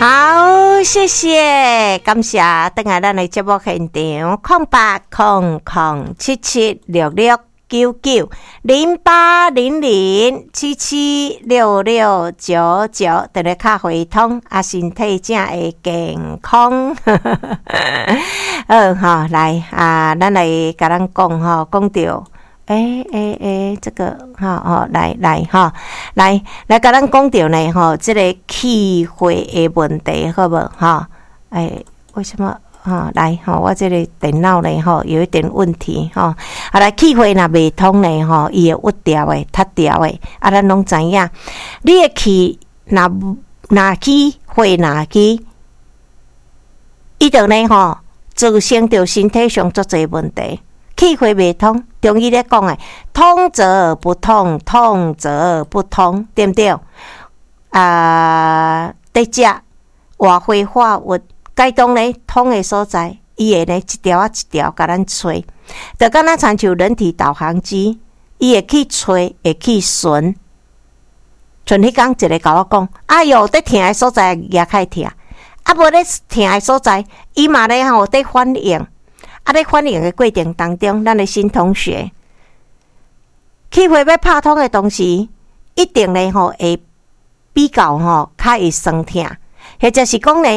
好，谢谢，感谢等下咱的节目现场08007766990800776699，等下卡回通啊，身体正会健康。好，来啊，咱来甲咱讲吼，讲到。这个来甲咱讲到呢这个气血的问题好无为什么来我这个电脑呢有一点问题来气血若未通呢伊会郁掉的、塌掉的咱拢知影，你的气若起血若起，伊就呢造成着身体上足侪问题。气血未通，中医咧讲诶，通则不通，通则不通，对不对？在食活血化瘀，该当咧通诶所在，伊会咧一条啊一条甲咱吹，就敢若亲像人体导航机，伊会去吹，会去顺。像迄天一个甲我讲，哎哟，在疼诶所在也开疼，无咧疼诶所在，伊嘛咧在反应。在反应的过程当中，咱的新同学气血要拍通的同时，一定咧会比较较会酸痛，或者是讲呢